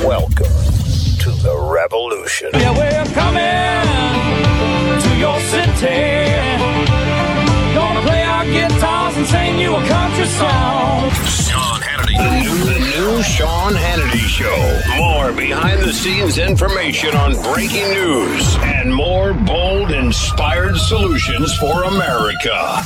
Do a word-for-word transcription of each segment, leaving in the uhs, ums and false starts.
Welcome to the revolution. Yeah, we're coming to your city. Gonna play our guitars and sing you a country song. Sean Hannity. The new, the new Sean Hannity Show. More behind-the-scenes information on breaking news and more bold, inspired solutions for America.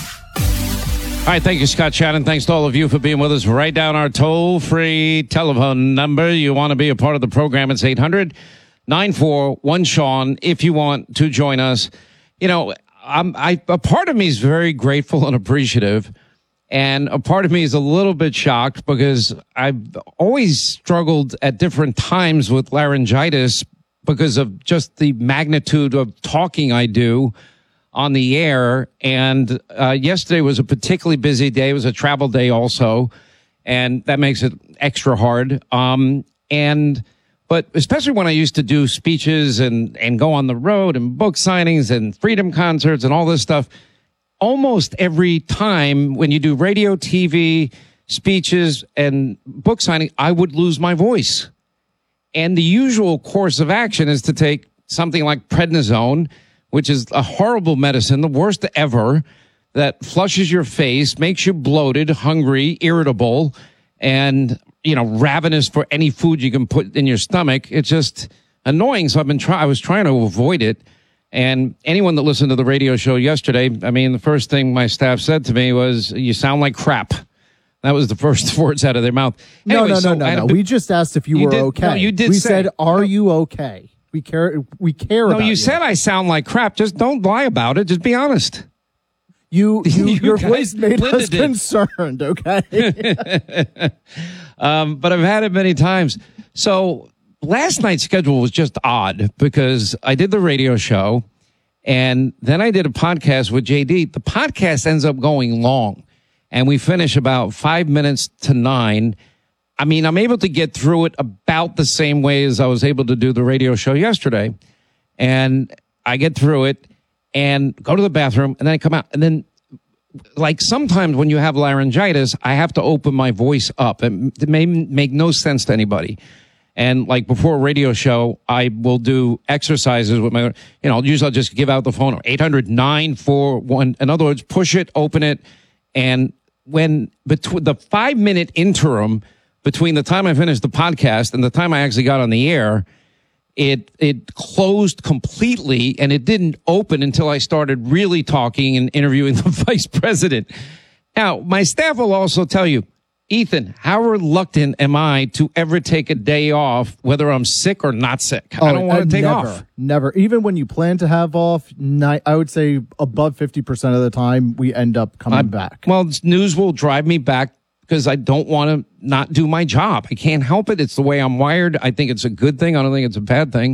All right, thank you, Scott Shannon. Thanks to all of you for being with us. Write down our toll-free telephone number. You want to be a part of the program. It's eight hundred, nine four one, Sean, if you want to join us. You know, I'm, I, a part of me is very grateful and appreciative, and a part of me is a little bit shocked because I've always struggled at different times with laryngitis because of just the magnitude of talking I do on the air. And uh, yesterday was a particularly busy day. It was a travel day also, and that makes it extra hard. Um, and but especially when I used to do speeches and and go on the road and book signings and freedom concerts and all this stuff, almost every time when you do radio, T V, speeches, and book signing, I would lose my voice. And the usual course of action is to take something like prednisone, which is a horrible medicine, the worst ever, that flushes your face, makes you bloated, hungry, irritable, and, you know, ravenous for any food you can put in your stomach. It's just annoying. So I've been try- I was trying to avoid it. And anyone that listened to the radio show yesterday, I mean, the first thing my staff said to me was, "You sound like crap." That was the first words out of their mouth. Anyway, no, no, so no, no, no. Bit, we just asked if you, you were did, okay. No, you did we say, said, "Are you okay?" We care. We care No, about you, you. said I sound like crap. Just don't lie about it. Just be honest. You, you, You your guys voice made us blended it. concerned. Okay. um, but I've had it many times. So last night's schedule was just odd because I did the radio show and then I did a podcast with J D. The podcast ends up going long and we finish about five minutes to nine. I mean, I'm able to get through it about the same way as I was able to do the radio show yesterday. And I get through it and go to the bathroom and then I come out. And then, like, sometimes when you have laryngitis, I have to open my voice up. It may make no sense to anybody. And like before a radio show, I will do exercises with my, you know, usually I'll just give out the phone, eight hundred, nine four one. In other words, push it, open it. And when between the five minute interim between the time I finished the podcast and the time I actually got on the air, it it closed completely and it didn't open until I started really talking and interviewing the vice president. Now, my staff will also tell you, Ethan, how reluctant am I to ever take a day off, whether I'm sick or not sick? Oh, I don't want to take never, off. Never. Even when you plan to have off, ni- I would say above fifty percent of the time, we end up coming I, back. Well, news will drive me back because I don't want to not do my job. I can't help it. It's the way I'm wired. I think it's a good thing. I don't think it's a bad thing.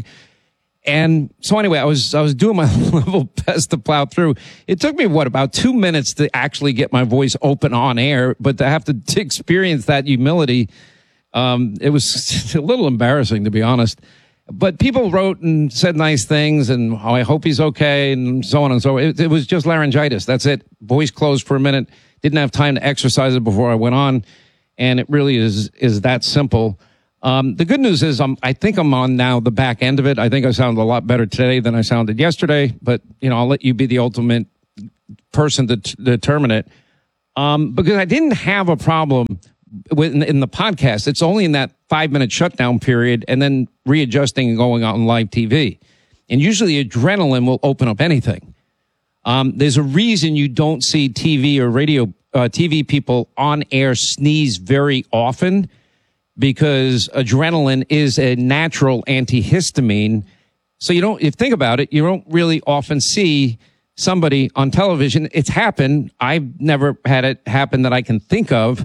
And so anyway, I was I was doing my level best to plow through. It took me, what, about two minutes to actually get my voice open on air, but to have to, to experience that humility, um, it was a little embarrassing, to be honest. But people wrote and said nice things, and oh, I hope he's okay, and so on and so on. It, it was just laryngitis. That's it. Voice closed for a minute. Didn't have time to exercise it before I went on, and it really is is that simple. Um, the good news is I'm, I think I'm on now the back end of it. I think I sound a lot better today than I sounded yesterday, but, you know, I'll let you be the ultimate person to t- determine it. Um, because I didn't have a problem with, in, in the podcast. It's only in that five minute shutdown period and then readjusting and going on live T V. And usually adrenaline will open up anything. Um, there's a reason you don't see T V or radio, uh, T V people on air sneeze very often, because adrenaline is a natural antihistamine. So you don't, if you think about it, you don't really often see somebody on television. It's happened. I've never had it happen that I can think of.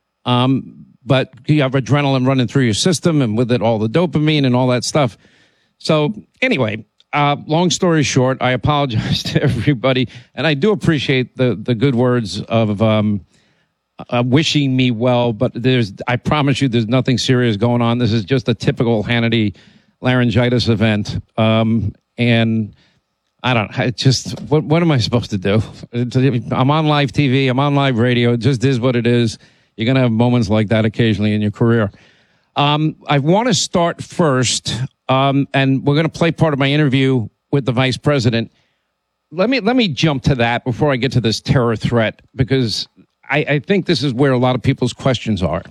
Um, but you have adrenaline running through your system and with it all the dopamine and all that stuff. So anyway, uh, long story short, I apologize to everybody. And I do appreciate the, the good words of, um, Uh, wishing me well, but there's, I promise you, there's nothing serious going on. This is just a typical Hannity laryngitis event. Um, and I don't, I just, what, what am I supposed to do? I'm on live T V. I'm on live radio. It just is what it is. You're going to have moments like that occasionally in your career. Um, I want to start first, um, and we're going to play part of my interview with the vice president. Let me let me jump to that before I get to this terror threat, because I, I think this is where a lot of people's questions are.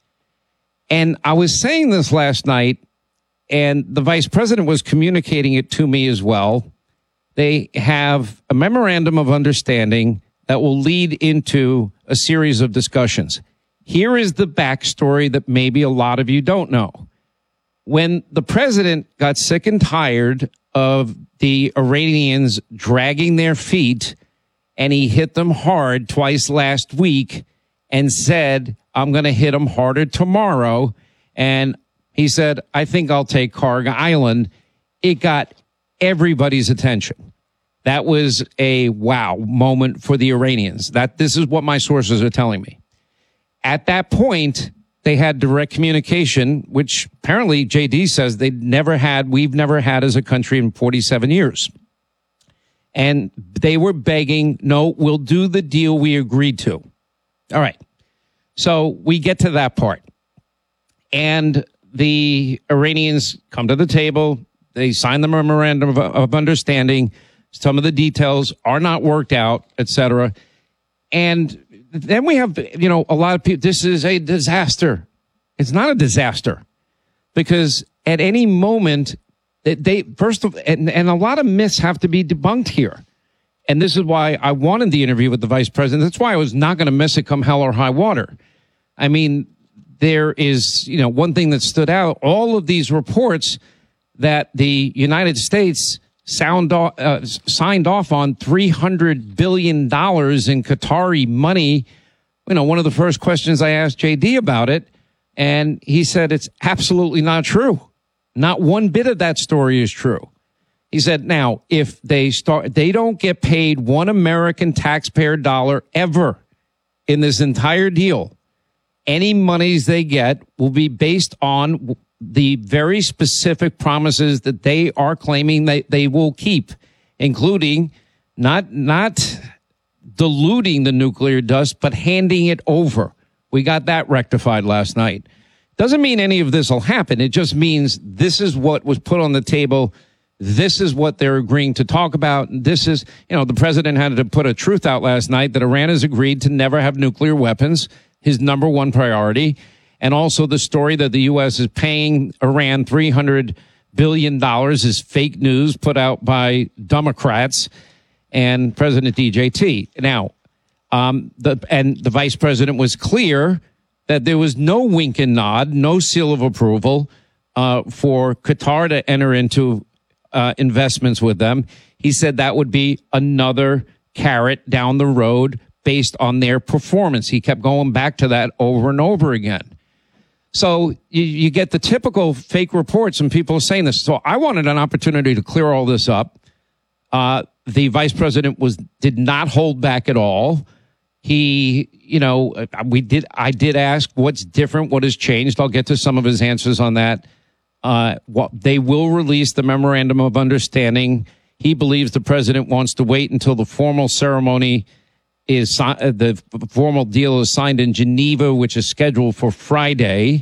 And I was saying this last night, and the vice president was communicating it to me as well. They have a memorandum of understanding that will lead into a series of discussions. Here is the backstory that maybe a lot of you don't know. When the president got sick and tired of the Iranians dragging their feet, and he hit them hard twice last week and said, I'm going to hit them harder tomorrow. And he said, I think I'll take Kharg Island. It got everybody's attention. That was a wow moment for the Iranians. That this is what my sources are telling me. At that point, they had direct communication, which apparently J D says they never had, we've never had as a country in forty-seven years. And they were begging, no, we'll do the deal we agreed to. All right. So we get to that part. And the Iranians come to the table. They sign the memorandum of, of understanding. Some of the details are not worked out, et cetera. And then we have, you know, a lot of people, this is a disaster. It's not a disaster, because at any moment, they, first of, and, and a lot of myths have to be debunked here. And this is why I wanted the interview with the vice president. That's why I was not going to miss it come hell or high water. I mean, there is, you know, one thing that stood out, all of these reports that the United States sound off, uh, signed off on three hundred billion dollars in Qatari money. You know, one of the first questions I asked J D about it, and he said it's absolutely not true. Not one bit of that story is true. He said, now, if they start, they don't get paid one American taxpayer dollar ever in this entire deal. Any monies they get will be based on the very specific promises that they are claiming that they will keep, including not not diluting the nuclear dust, but handing it over. We got that rectified last night. Doesn't mean any of this will happen. It just means this is what was put on the table. This is what they're agreeing to talk about. This is, you know, the president had to put a truth out last night that Iran has agreed to never have nuclear weapons, his number one priority. And also the story that the U S is paying Iran three hundred billion dollars is fake news put out by Democrats and President D J T. Now, um, the, and the vice president was clear that there was no wink and nod, no seal of approval uh, for Qatar to enter into uh, investments with them. He said that would be another carrot down the road based on their performance. He kept going back to that over and over again. So you, you get the typical fake reports, and people are saying this. So I wanted an opportunity to clear all this up. Uh, the vice president was did not hold back at all. He, you know, we did. I did ask what's different, what has changed. I'll get to some of his answers on that. Uh, what, they will release the memorandum of understanding. He believes the president wants to wait until the formal ceremony is uh, the formal deal is signed in Geneva, which is scheduled for Friday.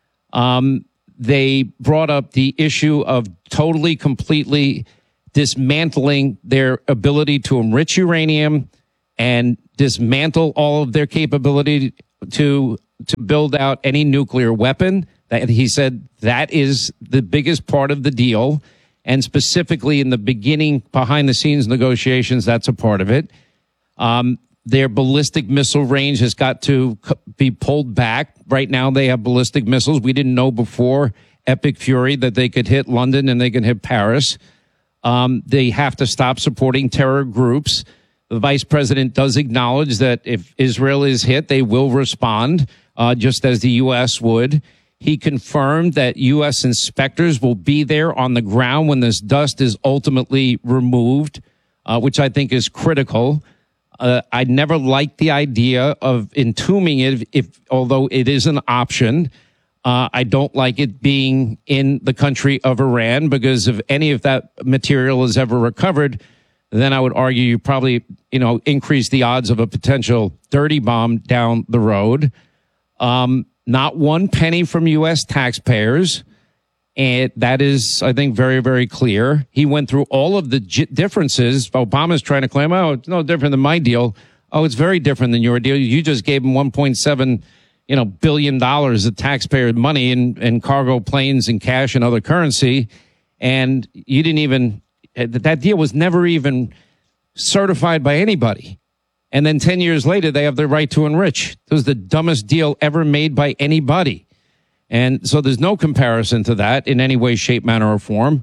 Um, they brought up the issue of totally, completely dismantling their ability to enrich uranium and dismantle all of their capability to to build out any nuclear weapon. That he said that is the biggest part of the deal, and specifically in the beginning, behind the scenes negotiations, that's a part of it. Um, Their ballistic missile range has got to be pulled back. Right now, they have ballistic missiles. We didn't know before Epic Fury that they could hit London and they could hit Paris. Um, they have to stop supporting terror groups. The vice president does acknowledge that if Israel is hit, they will respond, uh, just as the U S would. He confirmed that U S inspectors will be there on the ground when this dust is ultimately removed, uh, which I think is critical. Uh, I never liked the idea of entombing it, if although it is an option. Uh, I don't like it being in the country of Iran, because if any of that material is ever recovered, then I would argue you probably, you know, increase the odds of a potential dirty bomb down the road. Um, not one penny from U S taxpayers. And that is, I think, very, very clear. He went through all of the j- differences. Obama's trying to claim, oh, it's no different than my deal. Oh, it's very different than your deal. You just gave him one point seven, you know, billion dollars of taxpayer money in, in cargo planes and cash and other currency. And you didn't even, that deal was never even certified by anybody. And then ten years later, they have the right to enrich. It was the dumbest deal ever made by anybody. And so there's no comparison to that in any way, shape, manner, or form.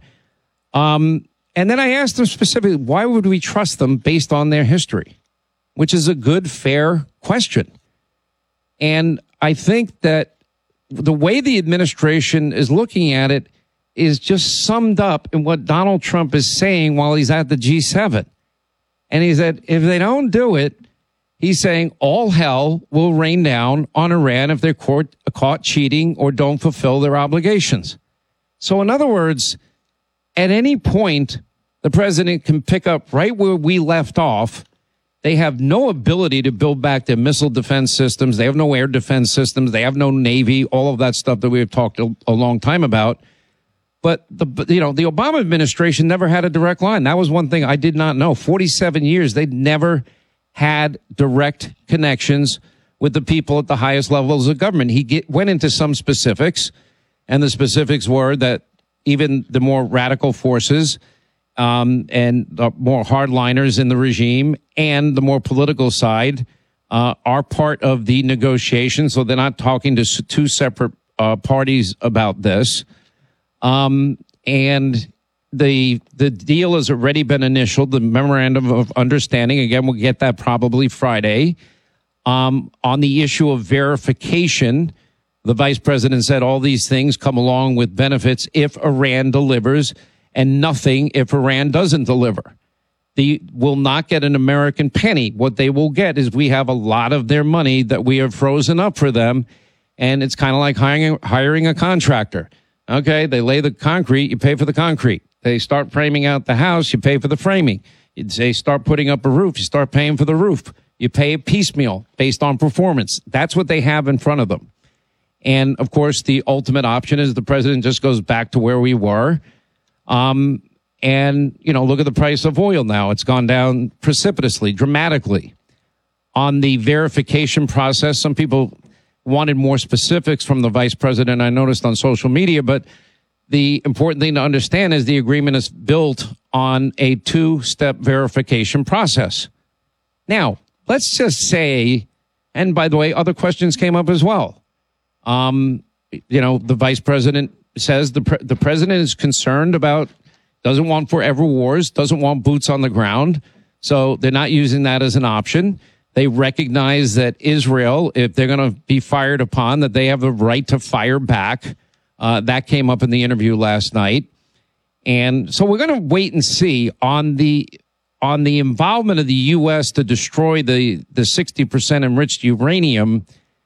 Um, and then I asked them specifically, why would we trust them based on their history? Which is a good, fair question. And I think that the way the administration is looking at it is just summed up in what Donald Trump is saying while he's at the G seven. And he said, if they don't do it, he's saying all hell will rain down on Iran if they're caught, caught cheating or don't fulfill their obligations. So in other words, at any point, the president can pick up right where we left off. They have no ability to build back their missile defense systems. They have no air defense systems. They have no Navy, all of that stuff that we've talked a, a long time about. But the, you know, the Obama administration never had a direct line. That was one thing I did not know. forty-seven years, they'd never had direct connections with the people at the highest levels of government. He get, went into some specifics, and the specifics were that even the more radical forces um, and the more hardliners in the regime and the more political side uh, are part of the negotiation. So they're not talking to two separate uh, parties about this. Um, and the, the deal has already been initialed, the memorandum of understanding. Again, we'll get that probably Friday. Um, on the issue of verification, the vice president said all these things come along with benefits if Iran delivers and nothing if Iran doesn't deliver. They will not get an American penny. What they will get is we have a lot of their money that we have frozen up for them. And it's kind of like hiring, hiring a contractor. Okay, they lay the concrete, you pay for the concrete. They start framing out the house, you pay for the framing. They start putting up a roof, you start paying for the roof. You pay a piecemeal based on performance. That's what they have in front of them. And, of course, the ultimate option is the president just goes back to where we were. Um, and, you know, look at the price of oil now. It's gone down precipitously, dramatically. On the verification process, some people wanted more specifics from the vice president, I noticed on social media, but the important thing to understand is the agreement is built on a two-step verification process. Now, let's just say, and by the way, other questions came up as well. Um, you know, the vice president says the pre- the president is concerned about, doesn't want forever wars, doesn't want boots on the ground, so they're not using that as an option. They recognize that Israel, if they're going to be fired upon, that they have the right to fire back. Uh, that came up in the interview last night. And so we're going to wait and see on the on the involvement of the U S to destroy the, the sixty percent enriched uranium.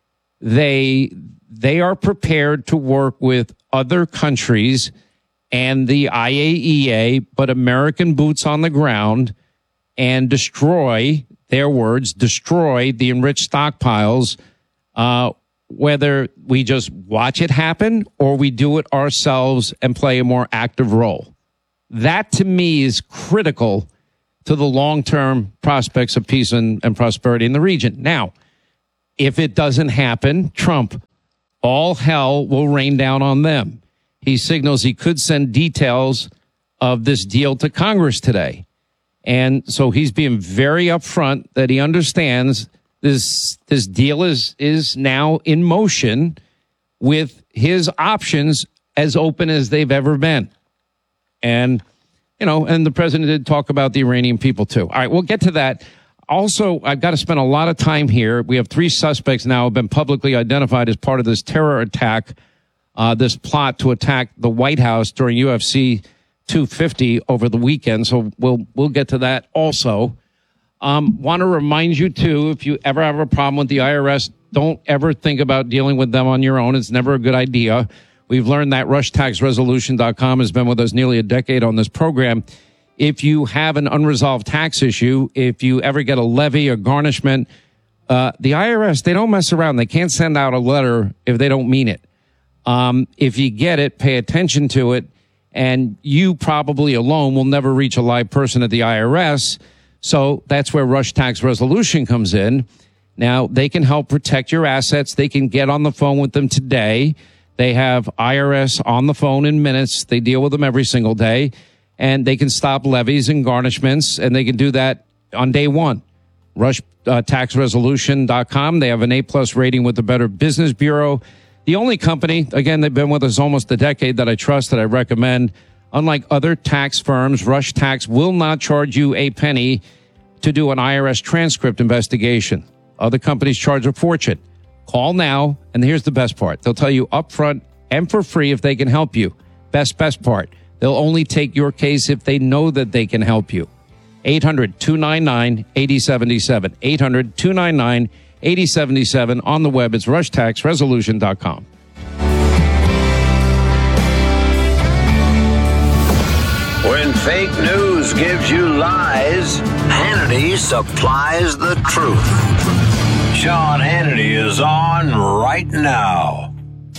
They they are prepared to work with other countries and the I A E A, but American boots on the ground, and destroy, their words, destroy the enriched stockpiles, uh, whether we just watch it happen or we do it ourselves and play a more active role. That, to me, is critical to the long-term prospects of peace and, and prosperity in the region. Now, if it doesn't happen, Trump, all hell will rain down on them. He signals he could send details of this deal to Congress today. And so he's being very upfront that he understands this this deal is is now in motion with his options as open as they've ever been. And, you know, and the president did talk about the Iranian people, too. All right, we'll get to that. Also, I've got to spend a lot of time here. We have three suspects now who have been publicly identified as part of this terror attack, uh, this plot to attack the White House during U F C two fifty over the weekend. So we'll we'll get to that also. Um, want to remind you, too, if you ever have a problem with the I R S, don't ever think about dealing with them on your own. It's never a good idea. We've learned that rush tax resolution dot com has been with us nearly a decade on this program. If you have an unresolved tax issue, if you ever get a levy or garnishment, Uh, the I R S, they don't mess around. They can't send out a letter if they don't mean it. Um, if you get it, pay attention to it. And you probably alone will never reach a live person at the I R S. So that's where Rush Tax Resolution comes in. Now, they can help protect your assets. They can get on the phone with them today. They have I R S on the phone in minutes. They deal with them every single day. And they can stop levies and garnishments, and they can do that on day one. rush tax resolution dot com. They have an A-plus rating with the Better Business Bureau. The only company, again, they've been with us almost a decade, that I trust, that I recommend. Unlike other tax firms, Rush Tax will not charge you a penny to do an I R S transcript investigation. Other companies charge a fortune. Call now, and here's the best part. They'll tell you upfront and for free if they can help you. Best, best part. They'll only take your case if they know that they can help you. eight hundred, two nine nine, eight oh seven seven. eight hundred, two nine nine, eight oh seven seven. On the web, it's rush tax resolution dot com. When fake news gives you lies, Hannity supplies the truth. Sean Hannity is on right now.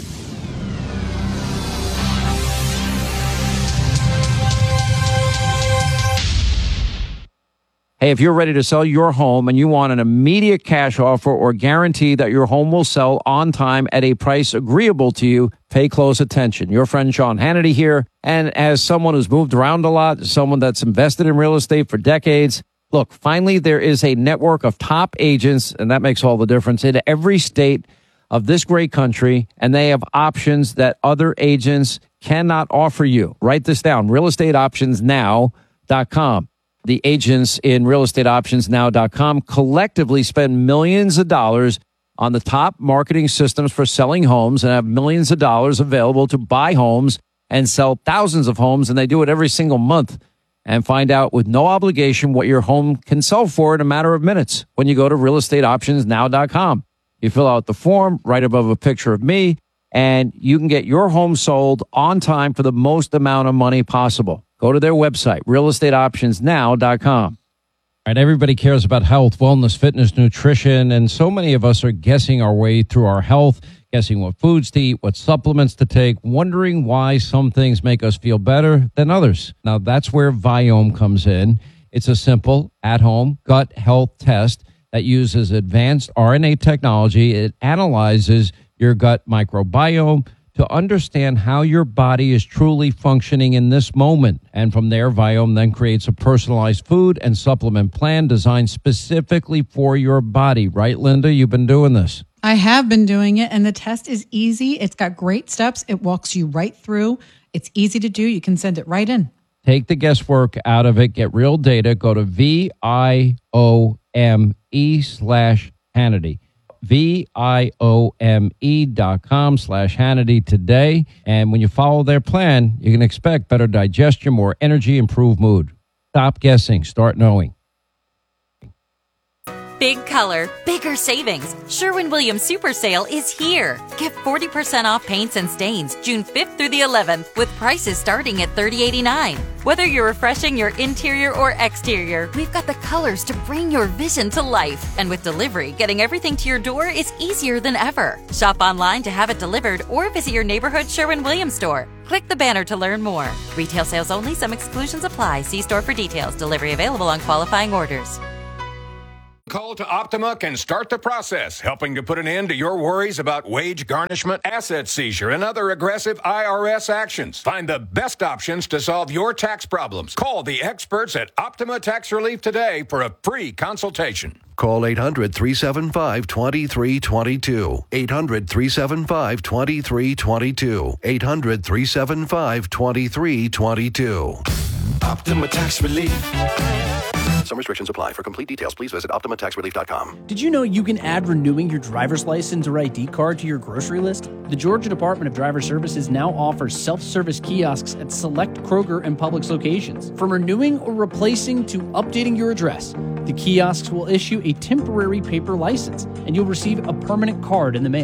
Hey, if you're ready to sell your home and you want an immediate cash offer or guarantee that your home will sell on time at a price agreeable to you, pay close attention. Your friend Sean Hannity here. And as someone who's moved around a lot, someone that's invested in real estate for decades, look, finally there is a network of top agents, and that makes all the difference, in every state of this great country, and they have options that other agents cannot offer you. Write this down, real estate options now dot com. The agents in real estate options now dot com collectively spend millions of dollars on the top marketing systems for selling homes and have millions of dollars available to buy homes and sell thousands of homes, and they do it every single month. And find out with no obligation what your home can sell for in a matter of minutes when you go to real estate options now dot com. You fill out the form right above a picture of me, and you can get your home sold on time for the most amount of money possible. Go to their website, real estate options now dot com. All right, everybody cares about health, wellness, fitness, nutrition, and so many of us are guessing our way through our health, guessing what foods to eat, what supplements to take, wondering why some things make us feel better than others. Now, that's where Viome comes in. It's a simple, at-home gut health test that uses advanced R N A technology. It analyzes your gut microbiome to understand how your body is truly functioning in this moment. And from there, Viome then creates a personalized food and supplement plan designed specifically for your body. Right, Linda? You've been doing this. I have been doing it, and the test is easy. It's got great steps. It walks you right through. It's easy to do. You can send it right in. Take the guesswork out of it. Get real data. Go to V I O M E slash Hannity. V I O M E dot com slash Hannity today. And when you follow their plan, you can expect better digestion, more energy, improved mood. Stop guessing. Start knowing. Big color, bigger savings. Sherwin-Williams Super Sale is here. Get forty percent off paints and stains June fifth through the eleventh with prices starting at thirty eighty-nine. Whether you're refreshing your interior or exterior, we've got the colors to bring your vision to life. And with delivery, getting everything to your door is easier than ever. Shop online to have it delivered or visit your neighborhood Sherwin-Williams store. Click the banner to learn more. Retail sales only. Some exclusions apply. See store for details. Delivery available on qualifying orders. Call to Optima can start the process, helping to put an end to your worries about wage garnishment, asset seizure, and other aggressive I R S actions. Find the best options to solve your tax problems. Call the experts at Optima Tax Relief today for a free consultation. Call eight hundred, three seven five, two three two two. eight hundred, three seven five, two three two two. eight hundred, three seven five, two three two two. Optima Tax Relief. Some restrictions apply. For complete details, please visit optima tax relief dot com. Did you know you can add renewing your driver's license or I D card to your grocery list? The Georgia Department of Driver Services now offers self-service kiosks at select Kroger and Publix locations. From renewing or replacing to updating your address, the kiosks will issue a temporary paper license, and you'll receive a permanent card in the mail.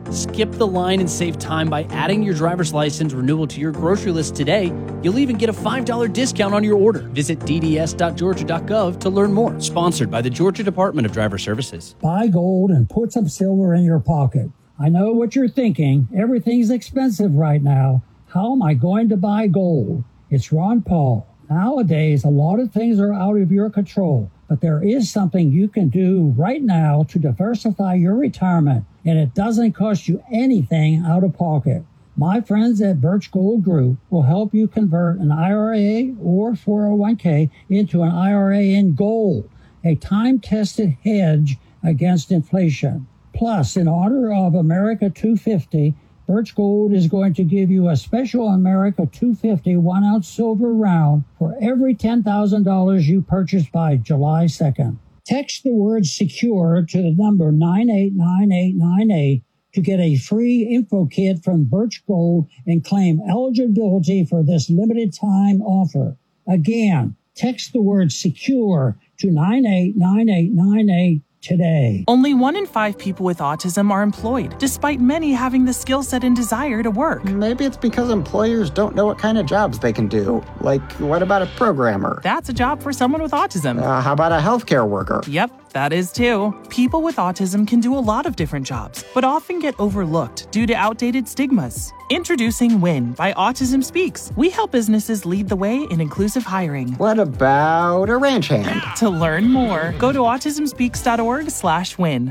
Skip the line and save time by adding your driver's license renewal to your grocery list today. You'll even get a five dollars discount on your order. Visit d d s dot georgia dot gov to learn more. Sponsored by the Georgia Department of Driver Services. Buy gold and put some silver in your pocket. I know what you're thinking. Everything's expensive right now. How am I going to buy gold? It's Ron Paul. Nowadays, a lot of things are out of your control, but there is something you can do right now to diversify your retirement, and it doesn't cost you anything out of pocket. My friends at Birch Gold Group will help you convert an I R A or four oh one k into an I R A in gold, a time-tested hedge against inflation. Plus, in honor of America two fifty, Birch Gold is going to give you a special America two fifty one-ounce silver round for every ten thousand dollars you purchase by July second. Text the word SECURE to the number nine eight nine eight nine eight to get a free info kit from Birch Gold and claim eligibility for this limited time offer. Again, text the word SECURE to nine eight nine eight nine eight today. Only one in five people with autism are employed, despite many having the skill set and desire to work. Maybe it's because employers don't know what kind of jobs they can do. Like, what about a programmer? That's a job for someone with autism. Uh, how about a healthcare worker? Yep, that is too. People with autism can do a lot of different jobs, but often get overlooked due to outdated stigmas. Introducing WIN by Autism Speaks. We help businesses lead the way in inclusive hiring. What about a ranch hand? To learn more, go to autism speaks dot org slash win.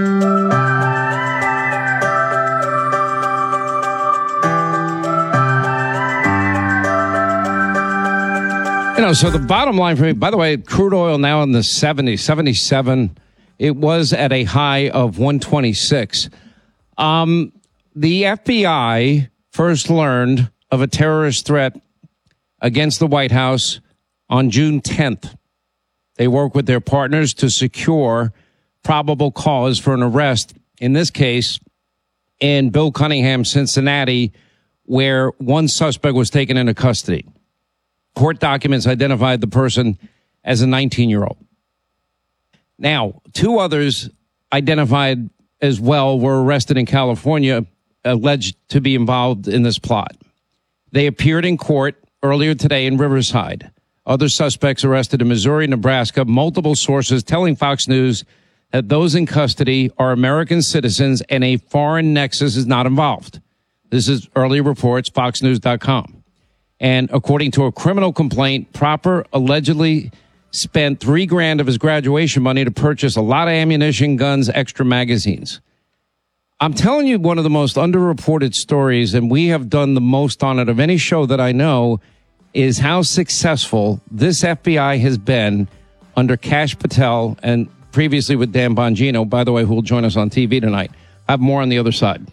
You know, so the bottom line for me, by the way, crude oil now in the seventies, seventy-seven. It was at a high of one twenty-six. Um, the F B I first learned of a terrorist threat against the White House on June tenth. They work with their partners to secure probable cause for an arrest, in this case, in Bill Cunningham, Cincinnati, where one suspect was taken into custody. Court documents identified the person as a nineteen-year-old. Now, two others identified as well were arrested in California, alleged to be involved in this plot. They appeared in court earlier today in Riverside. Other suspects arrested in Missouri, Nebraska, multiple sources telling Fox News that those in custody are American citizens and a foreign nexus is not involved. This is early reports, fox news dot com. And according to a criminal complaint, Proper allegedly spent three grand of his graduation money to purchase a lot of ammunition, guns, extra magazines. I'm telling you, one of the most underreported stories, and we have done the most on it of any show that I know, is how successful this F B I has been under Kash Patel and previously with Dan Bongino, by the way, who will join us on T V tonight. I have more on the other side.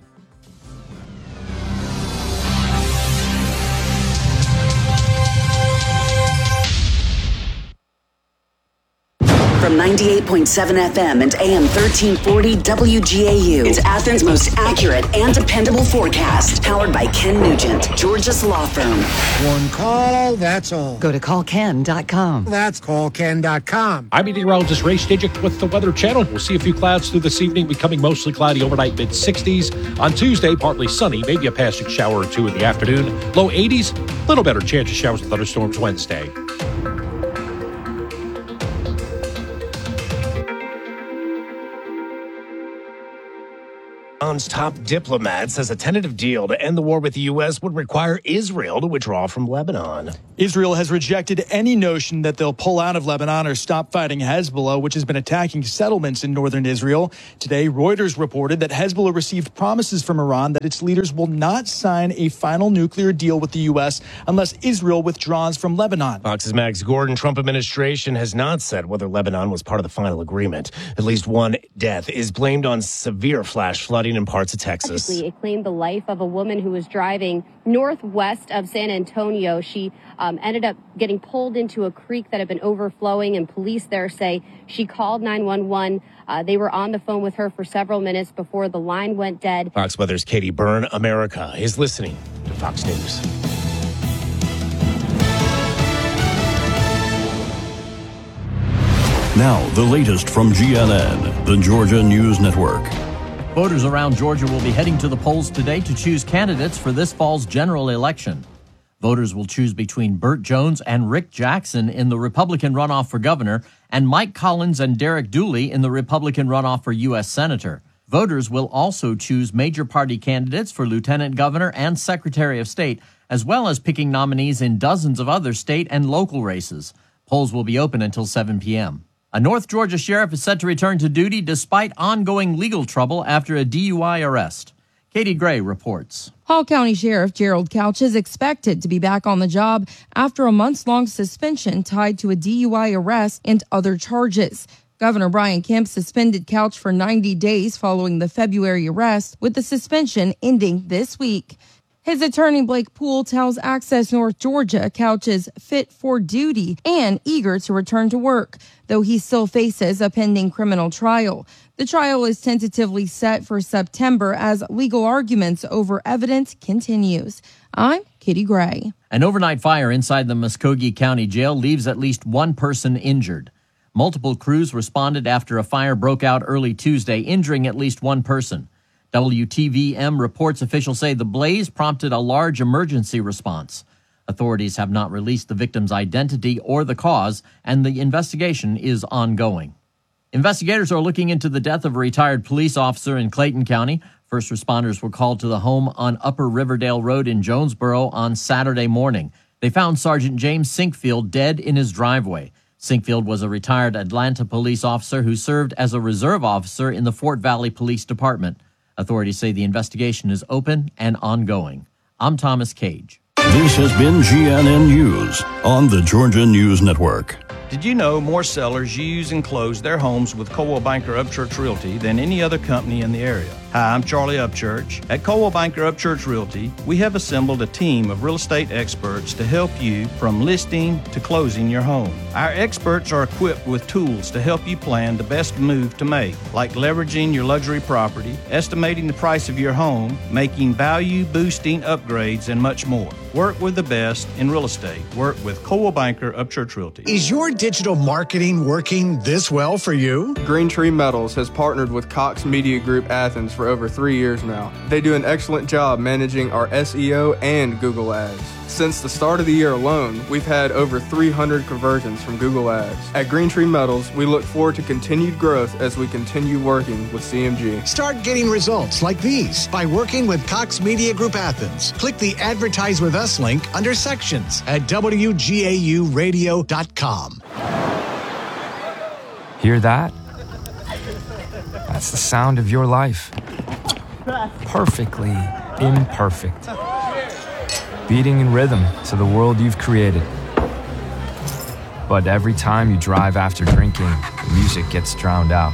From ninety-eight point seven F M and A M thirteen forty W G A U. It's Athens' most accurate and dependable forecast. Powered by Ken Nugent, Georgia's law firm. One call, that's all. Go to call ken dot com. That's call ken dot com. I'm meteorologist Ray Stijik with the Weather Channel. We'll see a few clouds through this evening, becoming mostly cloudy overnight, mid sixties. On Tuesday, partly sunny, maybe a passing shower or two in the afternoon. Low eighties, little better chance of showers and thunderstorms Wednesday. Iran's top diplomat says a tentative deal to end the war with the U S would require Israel to withdraw from Lebanon. Israel has rejected any notion that they'll pull out of Lebanon or stop fighting Hezbollah, which has been attacking settlements in northern Israel. Today, Reuters reported that Hezbollah received promises from Iran that its leaders will not sign a final nuclear deal with the U S unless Israel withdraws from Lebanon. Fox's Max Gordon. Trump administration has not said whether Lebanon was part of the final agreement. At least one death is blamed on severe flash flooding in parts of Texas. It claimed the life of a woman who was driving northwest of San Antonio. She um, ended up getting pulled into a creek that had been overflowing, and police there say she called nine one one. Uh, they were on the phone with her for several minutes before the line went dead. Fox Weather's Katie Byrne. America is listening to Fox News. Now, the latest from G N N, the Georgia News Network. Voters around Georgia will be heading to the polls today to choose candidates for this fall's general election. Voters will choose between Burt Jones and Rick Jackson in the Republican runoff for governor and Mike Collins and Derek Dooley in the Republican runoff for U S Senator. Voters will also choose major party candidates for lieutenant governor and secretary of state, as well as picking nominees in dozens of other state and local races. Polls will be open until seven p.m. A North Georgia sheriff is set to return to duty despite ongoing legal trouble after a D U I arrest. Katie Gray reports. Hall County Sheriff Gerald Couch is expected to be back on the job after a months-long suspension tied to a D U I arrest and other charges. Governor Brian Kemp suspended Couch for ninety days following the February arrest, with the suspension ending this week. His attorney Blake Poole tells Access North Georgia Couch is fit for duty and eager to return to work, though he still faces a pending criminal trial. The trial is tentatively set for September as legal arguments over evidence continues. I'm Kitty Gray. An overnight fire inside the Muskogee County Jail leaves at least one person injured. Multiple crews responded after a fire broke out early Tuesday, injuring at least one person. W T V M reports officials say the blaze prompted a large emergency response. Authorities have not released the victim's identity or the cause, and the investigation is ongoing. Investigators are looking into the death of a retired police officer in Clayton County. First responders were called to the home on Upper Riverdale Road in Jonesboro on Saturday morning. They found Sergeant James Sinkfield dead in his driveway. Sinkfield was a retired Atlanta police officer who served as a reserve officer in the Fort Valley Police Department. Authorities say the investigation is open and ongoing. I'm Thomas Cage. This has been G N N News on the Georgia News Network. Did you know more sellers use and close their homes with Coldwell Banker Upchurch Realty than any other company in the area? Hi, I'm Charlie Upchurch. At Coldwell Banker Upchurch Realty, we have assembled a team of real estate experts to help you from listing to closing your home. Our experts are equipped with tools to help you plan the best move to make, like leveraging your luxury property, estimating the price of your home, making value-boosting upgrades, and much more. Work with the best in real estate. Work with Coldwell Banker Upchurch Realty. Is your digital marketing working this well for you? Green Tree Metals has partnered with Cox Media Group Athens for over three years now. They do an excellent job managing our S E O and Google Ads. Since the start of the year alone, we've had over three hundred conversions from Google Ads. At Green Tree Metals, we look forward to continued growth as we continue working with C M G. Start getting results like these by working with Cox Media Group Athens. Click the Advertise With Us link under Sections at W G A U radio dot com. Hear that? That's the sound of your life. Perfectly imperfect. Beating in rhythm to the world you've created. But every time you drive after drinking, the music gets drowned out.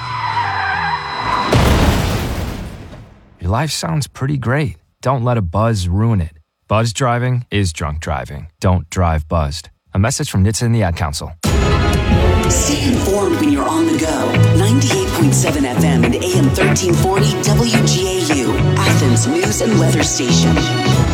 Your life sounds pretty great. Don't let a buzz ruin it. Buzz driving is drunk driving. Don't drive buzzed. A message from N H T S A and the Ad Council. Stay informed when you're on the go. ninety-eight point seven F M and A M thirteen forty W G A U, Athens News and Weather Station.